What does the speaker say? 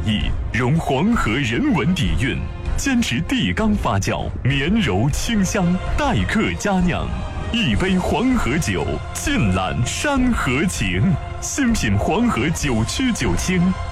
艺，融黄河人文底蕴，坚持地缸发酵，绵柔清香，待客佳酿。一杯黄河酒，尽览山河情。新品黄河酒曲酒精。